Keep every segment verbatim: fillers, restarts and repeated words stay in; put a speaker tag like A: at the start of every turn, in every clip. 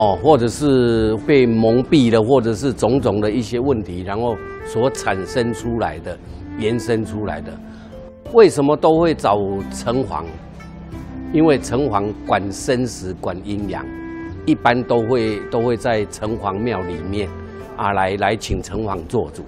A: 哦，或者是被蒙蔽了，或者是种种的一些问题，然后所产生出来的、延伸出来的。为什么都会找城隍？因为城隍管生死、管阴阳，一般都会都会在城隍庙里面啊来来请城隍做主。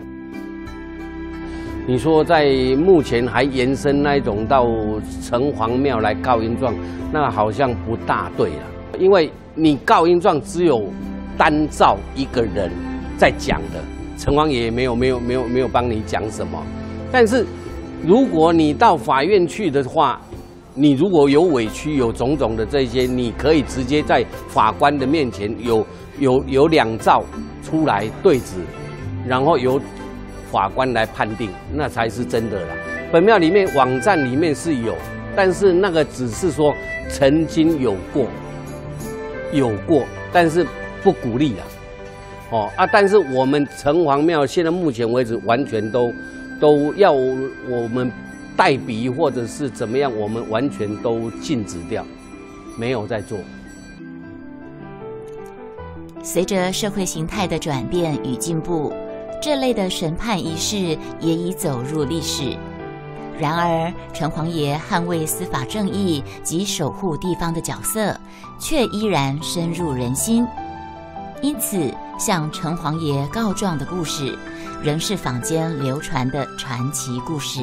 A: 你说在目前还延伸那一种到城隍庙来告阴状，那好像不大对了，因为你告阴状只有单照一个人在讲的，城隍爷没有没有没有没有帮你讲什么。但是如果你到法院去的话，你如果有委屈有种种的这些，你可以直接在法官的面前有有有两照出来对质，然后由法官来判定，那才是真的啦。本庙里面网站里面是有，但是那个只是说曾经有过，有过，但是不鼓励啦。哦啊，但是我们城隍庙现在目前为止完全都都要我们代笔或者是怎么样，我们完全都禁止掉，没有在做。
B: 随着社会形态的转变与进步，这类的审判仪式也已走入历史。然而，城隍爷捍卫司法正义及守护地方的角色，却依然深入人心。因此，向城隍爷告状的故事，仍是坊间流传的传奇故事。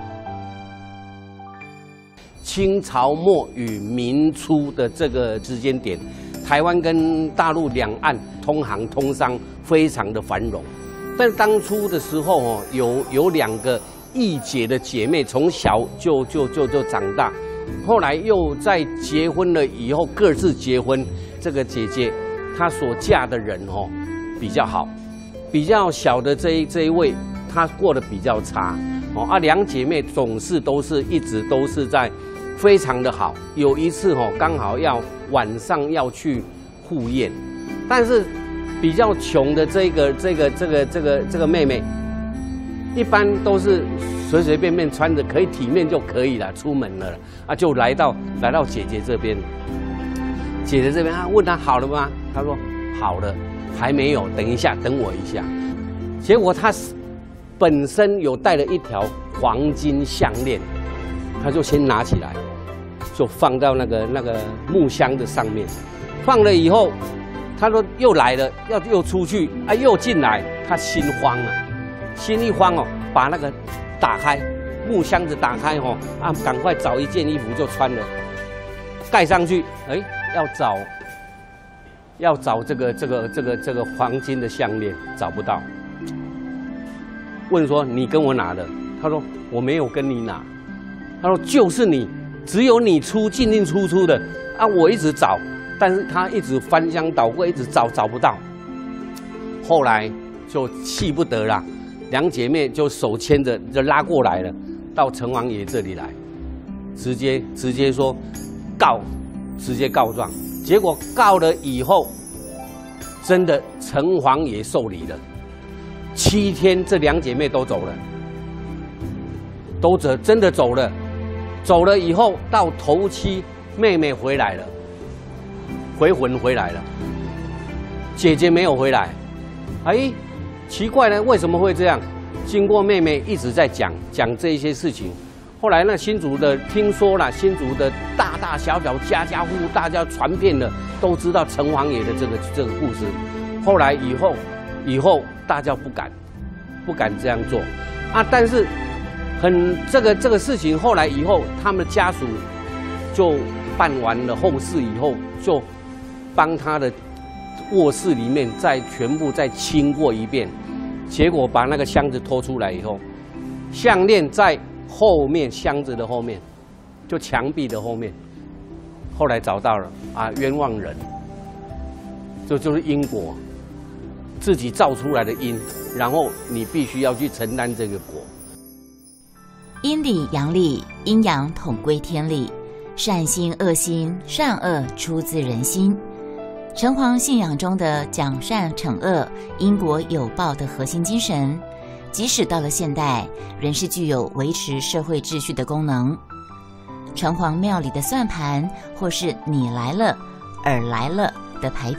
A: 清朝末与民初的这个时间点，台湾跟大陆两岸通航通商非常的繁荣。但当初的时候哦，有有两个义姐的姐妹，从小就就就就长大，后来又在结婚了以后各自结婚。这个姐姐她所嫁的人哦比较好，比较小的这一这一位她过得比较差哦啊，两姐妹总是都是一直都是在非常的好。有一次哦，刚好要晚上要去赴宴，但是比较穷的这个这个这个这个这个妹妹，一般都是随随便便穿着可以体面就可以了，出门了啊，就来到来到姐姐这边。姐姐这边啊，问她好了吗？她说好了，还没有，等一下，等我一下。结果她本身有带了一条黄金项链，她就先拿起来，就放到那个那个木箱的上面，放了以后。他说又来了，要又出去啊，又进来，他心慌了，心一慌哦，把那个打开木箱子打开哦，啊，赶快找一件衣服就穿了，盖上去，哎，要找要找这个这个这个这个黄金的项链，找不到，问说你跟我拿的？他说我没有跟你拿，他说就是你，只有你出进进出出的啊，我一直找。但是他一直翻箱倒柜，一直找找不到，后来就气不得了，两姐妹就手牵着就拉过来了，到城隍爷这里来，直接直接说告，直接告状。结果告了以后，真的城隍爷受理了，七天这两姐妹都走了，都走真的走了，走了以后到头七，妹妹回来了。回魂回来了，姐姐没有回来，哎，奇怪了，为什么会这样？经过妹妹一直在讲讲这些事情，后来那新竹的听说了，新竹的大大小小家家户户大家传遍了，都知道城隍爷的这个这个故事。后来以后以后大家不敢不敢这样做啊，但是很这个这个事情后来以后，他们的家属就办完了后事以后就。帮他的卧室里面再全部再清过一遍，结果把那个箱子拖出来以后，项链在后面箱子的后面，就墙壁的后面。后来找到了啊，冤枉人，这就, 就是因果，自己造出来的因，然后你必须要去承担这个果。
B: 阴里阳里，阴阳统归天理，善心恶心，善恶出自人心。城隍信仰中的讲善惩恶、因果有报的核心精神，即使到了现代，仍是具有维持社会秩序的功能。城隍庙里的算盘，或是你来了、尔来了、 的排